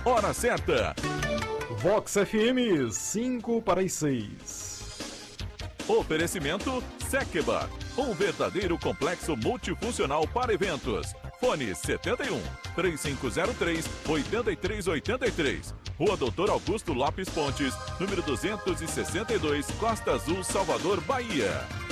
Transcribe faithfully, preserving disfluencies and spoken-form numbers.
hora certa. Vox F M, cinco para as seis. Oferecimento Secba, um verdadeiro complexo multifuncional para eventos. Fone setenta e um, três cinco zero três, oito três oito três. Rua Doutor Augusto Lopes Pontes, número duzentos e sessenta e dois, Costa Azul, Salvador, Bahia.